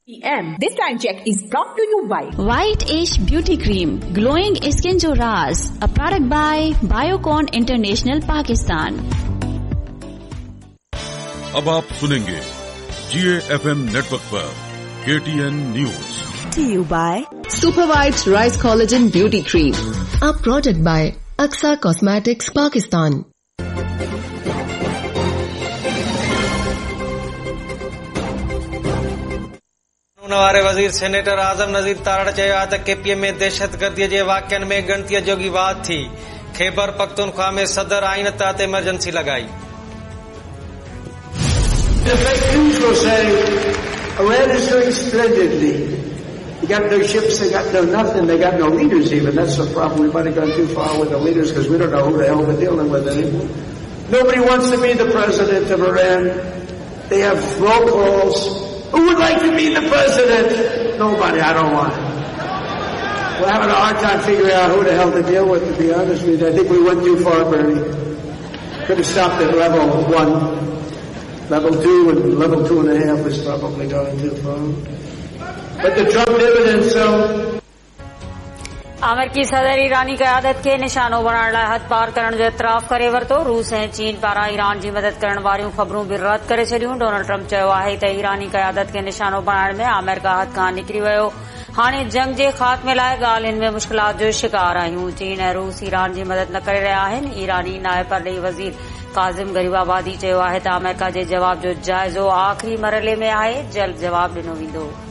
This time check is brought to you by White Ash Beauty Cream, glowing skin jo raaz, a product by Biocon International Pakistan. अब आप सुनेंगे GAFM network पर KTN news. To you by Super White Rice Collagen Beauty Cream, a product by Aksa Cosmetics Pakistan. वारे वज़ीर senator आज़म नज़ीर तारड़ चयो आहे त KPM में दहशतगर्दीअ जे वाक़िअनि में ॻणतीअ जोगी वाध थी. खैबर पख्तूनख्वा में सदर आइन तहत इमरजेंसी लगाई. The fake news will say Iran is doing splendidly. They got no ships, they got no nothing, they got no leaders even. That's the problem. We might have gone too far with the leaders because we don't know who the hell we're dealing with anymore. Nobody wants to be the president of Iran. They have robocalls. Who would like to be the president? Nobody. I don't want it. We're having a hard time figuring out who the hell to deal with, to be honest with you. I think we went too far, Bernie. Could have stopped at level 1. Level 2 and level 2.5 is probably going too far. But the Trump dividend, so... अमेरिकी सदर ईरानी क़यादत खे निशानो बणाइण लाइ हद पार करण जो इतराफ़ करे वरितो. रूस ऐं चीन पारां ईरान जी मदद करण वारियूं ख़बरूं बि रद्द करे छॾियूं. डोनाल्ड ट्रम्प चयो आहे त ईरानी क़यादत खे निशानो बणाइण में अमेरिका हद खां निकिरी वियो. हाणे जंग जे ख़ात्मे लाइ ॻाल्हियुनि में मुश्किलात जो शिकार आहियूं. चीन ऐं रूस ईरान जी मदद न करे रहिया आहिनि. ईरानी नायब परॾेही वज़ीर काज़िम गरीबाबादी चयो आहे त अमेरिका जे जवाब जो जाइज़ो आख़िरी मरहले में आहे. जल्द जवाब ॾिनो वेंदो.